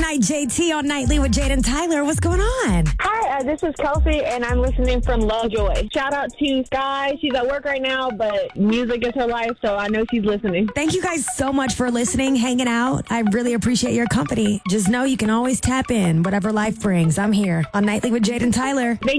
tonight, JT, on Nightly with Jade and Tyler. What's going on? Hi, this is Kelsey, and I'm listening from Lovejoy. Shout out to Sky. She's at work right now, but music is her life, so I know she's listening. Thank you guys so much for listening, hanging out. I really appreciate your company. Just know you can always tap in. Whatever life brings, I'm here on Nightly with Jade and Tyler.